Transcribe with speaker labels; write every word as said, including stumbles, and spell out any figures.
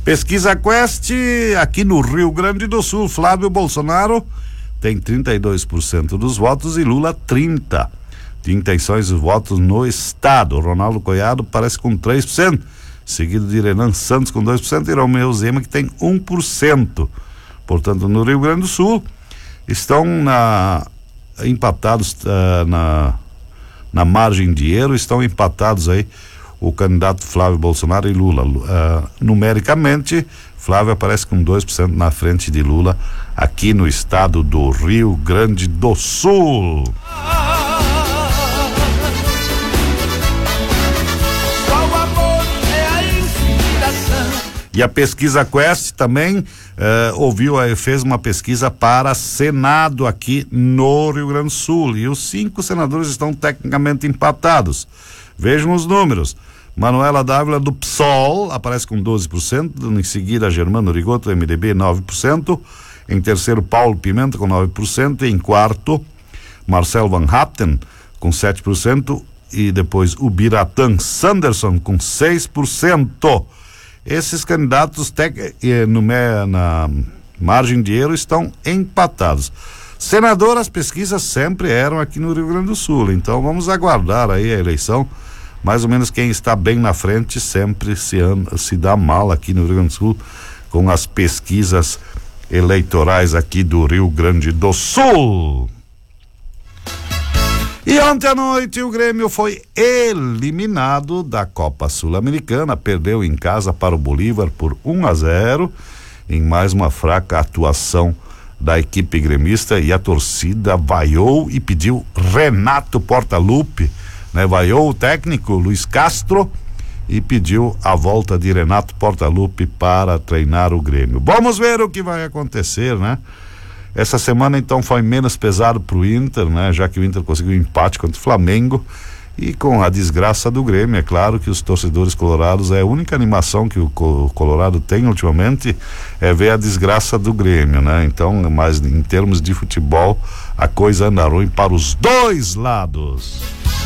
Speaker 1: Pesquisa Quest, aqui no Rio Grande do Sul, Flávio Bolsonaro tem trinta e dois por cento dos votos e Lula trinta por cento. De intenções de votos no estado, Ronaldo Caiado parece com três por cento, seguido de Renan Santos com dois por cento e Romeu Zema que tem um por cento. Portanto, no Rio Grande do Sul estão na, empatados uh, na, na margem de erro, estão empatados aí o candidato Flávio Bolsonaro e Lula. Uh, numericamente, Flávio aparece com dois por cento na frente de Lula aqui no estado do Rio Grande do Sul. E a pesquisa Quest também eh, ouviu, fez uma pesquisa para Senado aqui no Rio Grande do Sul. E os cinco senadores estão tecnicamente empatados. Vejam os números. Manuela Dávila do P SOL aparece com doze por cento. Em seguida, Germano Rigoto, do M D B, nove por cento. Em terceiro, Paulo Pimenta, com nove por cento. E em quarto, Marcel Van Hatten, com sete por cento. E depois o Biratã Sanderson, com seis por cento. Esses candidatos tec, no, na margem de erro estão empatados. Senador, as pesquisas sempre eram aqui no Rio Grande do Sul, então vamos aguardar aí a eleição. Mais ou menos quem está bem na frente sempre se, se dá mal aqui no Rio Grande do Sul com as pesquisas eleitorais aqui do Rio Grande do Sul. E ontem à noite o Grêmio foi eliminado da Copa Sul-Americana, perdeu em casa para o Bolívar por um a zero, em mais uma fraca atuação da equipe gremista, e a torcida vaiou e pediu Renato Portaluppi, né? Vaiou o técnico Luiz Castro e pediu a volta de Renato Portaluppi para treinar o Grêmio. Vamos ver o que vai acontecer, né? Essa semana então foi menos pesado pro Inter, né? Já que o Inter conseguiu um empate contra o Flamengo, e com a desgraça do Grêmio, é claro que os torcedores colorados, é a única animação que o Colorado tem ultimamente é ver a desgraça do Grêmio, né? Então, mas em termos de futebol, a coisa anda ruim para os dois lados.